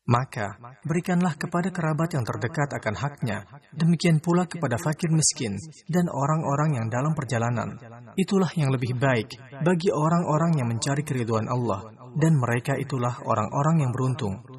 Maka, berikanlah kepada kerabat yang terdekat akan haknya, demikian pula kepada fakir miskin dan orang-orang yang dalam perjalanan. Itulah yang lebih baik bagi orang-orang yang mencari keridhaan Allah, dan mereka itulah orang-orang yang beruntung.